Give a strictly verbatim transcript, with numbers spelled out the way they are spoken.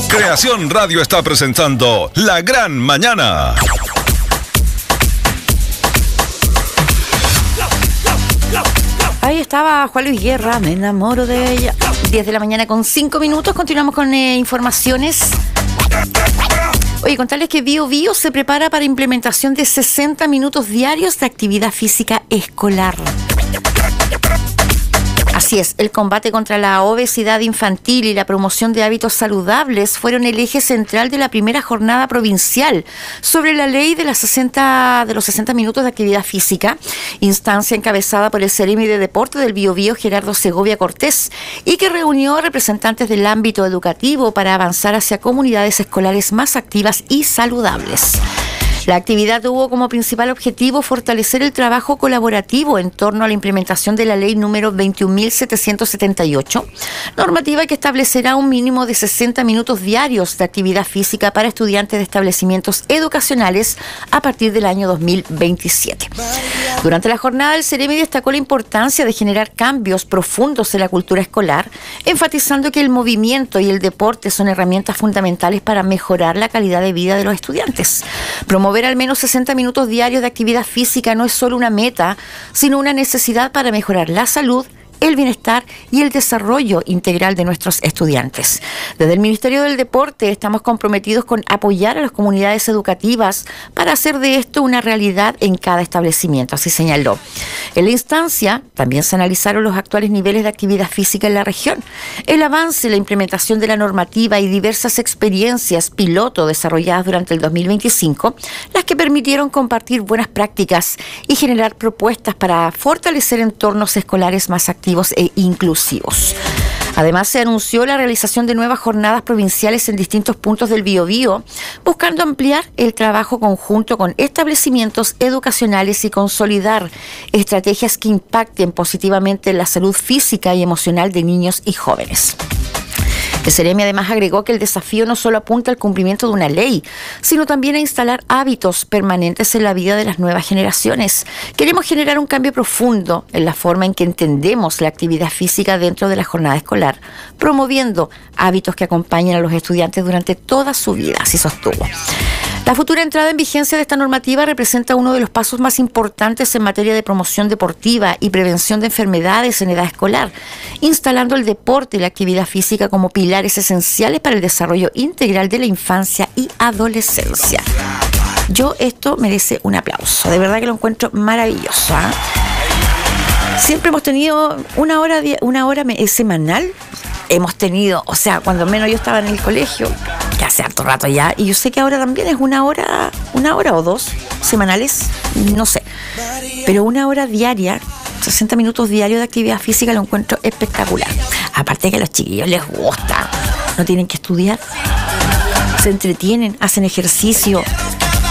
Creación Radio está presentando La Gran Mañana. Ahí estaba Juan Luis Guerra, me enamoro de ella. diez de la mañana con cinco minutos, continuamos con eh, informaciones. Oye, contarles que Bio Bio se prepara para implementación de sesenta minutos diarios de actividad física escolar. Así es, el combate contra la obesidad infantil y la promoción de hábitos saludables fueron el eje central de la primera jornada provincial sobre la ley de, las sesenta, de los sesenta minutos de actividad física, instancia encabezada por el Ceremi de Deporte del Biobío, Gerardo Segovia Cortés, y que reunió representantes del ámbito educativo para avanzar hacia comunidades escolares más activas y saludables. La actividad tuvo como principal objetivo fortalecer el trabajo colaborativo en torno a la implementación de la ley número veintiún mil setecientos setenta y ocho, normativa que establecerá un mínimo de sesenta minutos diarios de actividad física para estudiantes de establecimientos educacionales a partir del año dos mil veintisiete. Durante la jornada, el Ceremi destacó la importancia de generar cambios profundos en la cultura escolar, enfatizando que el movimiento y el deporte son herramientas fundamentales para mejorar la calidad de vida de los estudiantes. Promover al menos sesenta minutos diarios de actividad física no es solo una meta, sino una necesidad para mejorar la salud, el bienestar y el desarrollo integral de nuestros estudiantes. Desde el Ministerio del Deporte estamos comprometidos con apoyar a las comunidades educativas para hacer de esto una realidad en cada establecimiento, así señaló. En la instancia también se analizaron los actuales niveles de actividad física en la región, el avance, la implementación de la normativa y diversas experiencias piloto desarrolladas durante el dos mil veinticinco, las que permitieron compartir buenas prácticas y generar propuestas para fortalecer entornos escolares más activos e inclusivos. Además, se anunció la realización de nuevas jornadas provinciales en distintos puntos del Biobío, buscando ampliar el trabajo conjunto con establecimientos educacionales y consolidar estrategias que impacten positivamente en la salud física y emocional de niños y jóvenes. El Ceremi además agregó que el desafío no solo apunta al cumplimiento de una ley, sino también a instalar hábitos permanentes en la vida de las nuevas generaciones. Queremos generar un cambio profundo en la forma en que entendemos la actividad física dentro de la jornada escolar, promoviendo hábitos que acompañen a los estudiantes durante toda su vida, así sostuvo. La futura entrada en vigencia de esta normativa representa uno de los pasos más importantes en materia de promoción deportiva y prevención de enfermedades en edad escolar, instalando el deporte y la actividad física como pilares esenciales para el desarrollo integral de la infancia y adolescencia. Yo esto merece un aplauso, de verdad que lo encuentro maravilloso, ¿eh? Siempre hemos tenido una hora, una hora semanal, hemos tenido, o sea, cuando menos yo estaba en el colegio, que hace harto rato ya, y yo sé que ahora también es una hora, una hora o dos semanales, no sé, pero una hora diaria, sesenta minutos diarios de actividad física lo encuentro espectacular. Aparte que a los chiquillos les gusta, no tienen que estudiar, se entretienen, hacen ejercicio,